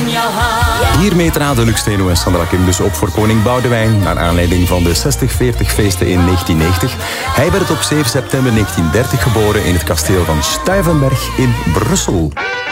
jouw haar. Hiermee traden Lux Steno en Sandra Kim dus op voor koning Boudewijn, naar aanleiding van de 60-40-feesten in 1990. Hij werd op 7 september 1930 geboren in het kasteel van Stuyvenberg in Brussel.